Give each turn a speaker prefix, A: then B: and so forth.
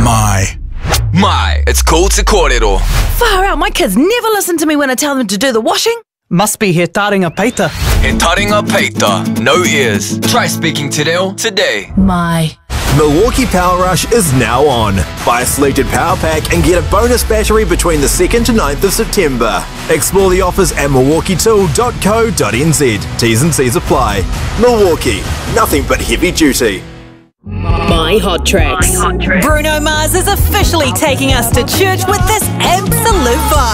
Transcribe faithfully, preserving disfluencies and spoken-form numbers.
A: My.
B: My, it's cool to kōrero.
C: Far out, my kids never listen to me when I tell them to do the washing.
D: Must be he taringa peita.
B: He taringa peita, no ears. Try speaking te reo today.
C: My.
E: Milwaukee Power Rush is now on. Buy a selected power pack and get a bonus battery between the second to ninth of September. Explore the offers at milwaukee tool dot co dot n z. T's and C's apply. Milwaukee, nothing but heavy duty.
F: My Hot Tracks.
G: Bruno Mars is officially taking us to church with this absolute vibe.